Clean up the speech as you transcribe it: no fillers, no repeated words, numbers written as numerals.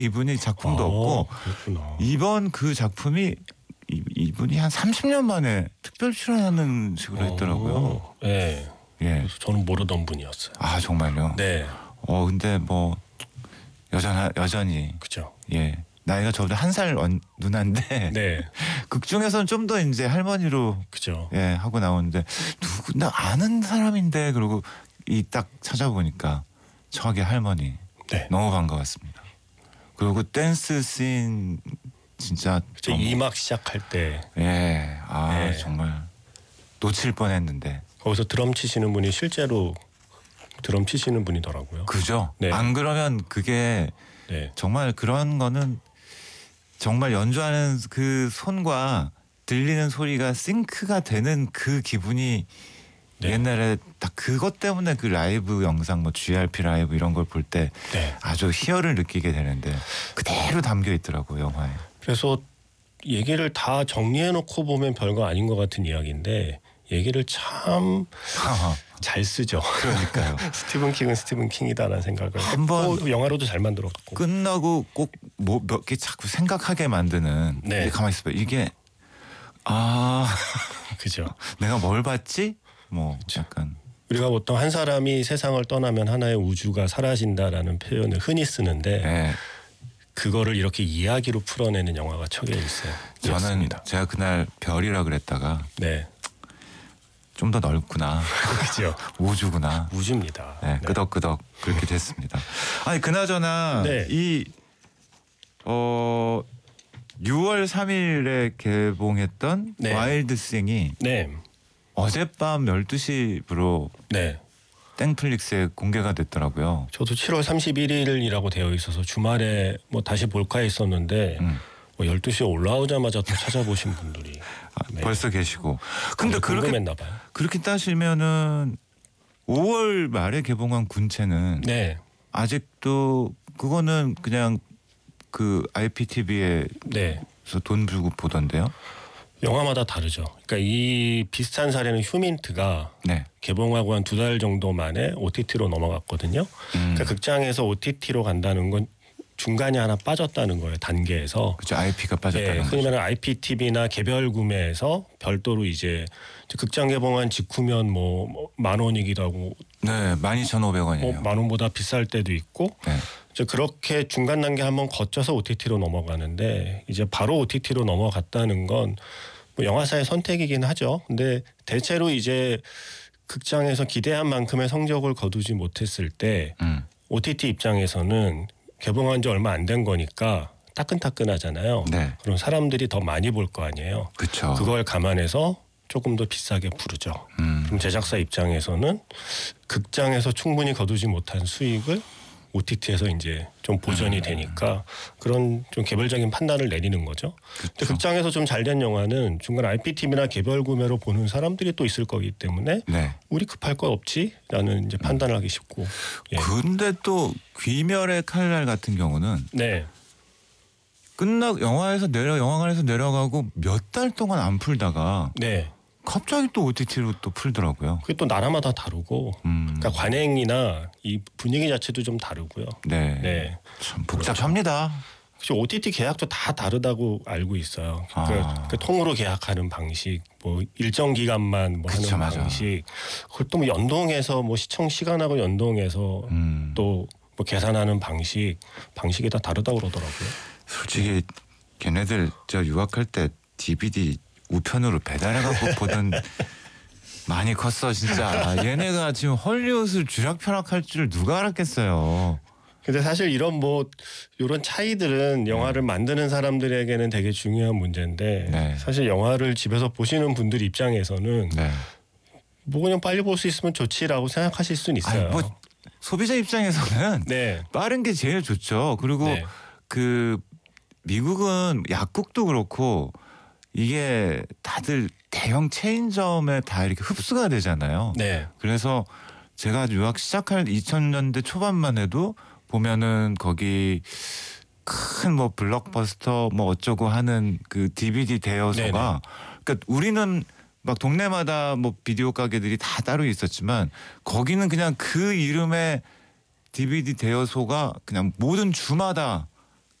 이분이 작품도 없고 그렇구나. 이번 그 작품이 이분이 한 30년 만에 특별 출연하는 식으로 했더라고요. 네. 예. 그래서 저는 모르던 분이었어요. 아 정말요? 네. 근데 뭐 여전히 그죠. 예. 나이가 저보다 한 살 누나인데 네. 극 중에서는 좀 더 이제 할머니로 그죠. 예 하고 나오는데 나 아는 사람인데 그리고 이 딱 찾아보니까 저게 할머니. 네. 너무 반가웠습니다. 그리고 댄스 씬 진짜 그죠. 2막 시작할 때 예. 네. 정말 놓칠 뻔했는데. 거기서 드럼 치시는 분이 실제로 드럼 치시는 분이더라고요. 그죠? 네. 안 그러면 그게 네. 정말 그런 거는 정말 연주하는 그 손과 들리는 소리가 싱크가 되는 그 기분이 네. 옛날에 딱 그것 때문에 그 라이브 영상 뭐 GRP 라이브 이런 걸 볼 때 네. 아주 희열을 느끼게 되는데 그대로 담겨 있더라고요 영화에. 그래서 얘기를 다 정리해놓고 보면 별거 아닌 것 같은 이야기인데 얘기를 참 잘 쓰죠. 그러니까요. 스티븐 킹은 스티븐 킹이다라는 생각을 한번 했고 영화로도 잘 만들었고. 끝나고 꼭 뭐 몇 개 자꾸 생각하게 만드는. 네. 가만히 있어봐. 이게 그죠. 내가 뭘 봤지? 뭐 약간 우리가 보통 한 사람이 세상을 떠나면 하나의 우주가 사라진다라는 표현을 흔히 쓰는데 예. 그거를 이렇게 이야기로 풀어내는 영화가 척에 있어요. 저는 그렇습니다. 제가 그날 별이라 그랬다가 네. 좀 더 넓구나. 그죠. 우주구나. 우주입니다. 네, 끄덕끄덕 그렇게 됐습니다. 아니 그나저나 네. 이 6월 3일에 개봉했던 네. 와일드싱이 네. 어젯밤 12시부로 네. 땡플릭스에 공개가 됐더라고요. 저도 7월 31일이라고 되어 있어서 주말에 뭐 다시 볼까 했었는데 뭐 12시에 올라오자마자 또 찾아보신 분들이 네. 벌써 계시고. 근데 그렇게 궁금했나 봐요. 그렇게 따지면은 5월 말에 개봉한 군체는 네. 아직도 그거는 그냥 그 IPTV에서 네. 돈 주고 보던데요. 영화마다 다르죠. 그러니까 이 비슷한 사례는 휴민트가 네. 개봉하고 한 2달 정도 만에 OTT로 넘어갔거든요. 그러니까 극장에서 OTT로 간다는 건 중간에 하나 빠졌다는 거예요. 단계에서. 그렇죠. IP가 빠졌다는 네, 거죠. 흔히 말하는 IPTV나 개별 구매에서 별도로 이제 극장 개봉한 직후면 뭐 10,000원이기도 하고 네, 12,500원이에요. 10,000원보다 비쌀 때도 있고 네. 이제 그렇게 중간 단계 한번 거쳐서 OTT로 넘어가는데 이제 바로 OTT로 넘어갔다는 건 뭐 영화사의 선택이긴 하죠. 근데 대체로 이제 극장에서 기대한 만큼의 성적을 거두지 못했을 때 OTT 입장에서는 개봉한 지 얼마 안 된 거니까 따끈따끈하잖아요. 네. 그럼 사람들이 더 많이 볼 거 아니에요. 그렇죠. 그걸 감안해서 조금 더 비싸게 부르죠. 그럼 제작사 입장에서는 극장에서 충분히 거두지 못한 수익을 OTT에서 이제 좀 보전이 되니까 그런 좀 개별적인 판단을 내리는 거죠. 근데 극장에서 좀 잘 된 영화는 중간 IPTV나 개별 구매로 보는 사람들이 또 있을 거기 때문에 네. 우리 급할 거 없지라는 이제 판단을 하기 쉽고. 예. 근데 또 귀멸의 칼날 같은 경우는 네. 영화관에서 내려가고 몇 달 동안 안 풀다가 네. 갑자기 또 OTT로 또 풀더라고요. 그게 또 나라마다 다르고 그러니까 관행이나 이 분위기 자체도 좀 다르고요. 네. 네. 참 복잡합니다. 그렇죠. OTT 계약도 다 다르다고 알고 있어요. 그 통으로 계약하는 방식, 뭐 일정 기간만 뭐 그쵸, 하는 맞아. 방식, 그걸 또 뭐 연동해서 뭐 시청 시간하고 연동해서 또 뭐 계산하는 방식이 다 다르다고 그러더라고요. 솔직히 걔네들 저 유학할 때 DVD 우편으로 배달해갖고 보던 많이 컸어 진짜. 얘네가 지금 헐리우드를 쥐락펴락할 줄 누가 알았겠어요. 근데 사실 이런 차이들은 영화를 만드는 사람들에게는 되게 중요한 문제인데 네. 사실 영화를 집에서 보시는 분들 입장에서는 네. 뭐 그냥 빨리 볼 수 있으면 좋지라고 생각하실 수는 있어요. 아니, 뭐 소비자 입장에서는 네. 빠른 게 제일 좋죠. 그리고 네. 그 미국은 약국도 그렇고 이게 다들 대형 체인점에 다 이렇게 흡수가 되잖아요. 네. 그래서 제가 유학 시작할 2000년대 초반만 해도 보면은 거기 큰 뭐 블록버스터 뭐 어쩌고 하는 그 DVD 대여소가 그러니까 우리는 막 동네마다 뭐 비디오 가게들이 다 따로 있었지만 거기는 그냥 그 이름의 DVD 대여소가 그냥 모든 주마다